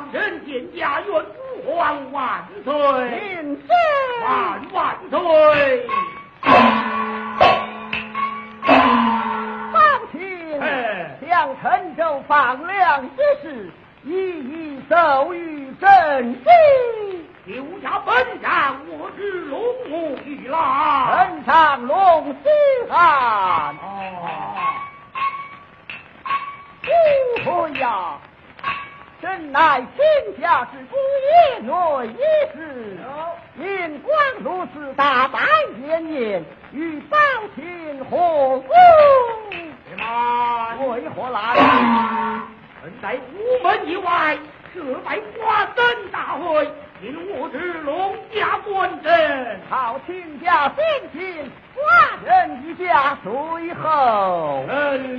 王臣见驾，愿父皇万岁！ 领旨， 万岁！ 朝廷将陈州放粮之事一奏于朕机。 留下本上，我之龙母玉来。 本上龙须汉。回呀！朕乃天下之功业内一事，因光如此大摆筵宴，与朝廷何故？为何来？ 臣在午门以外设摆花灯大会，因我之龙家观阵， 朝廷家先前，寡人一家随后。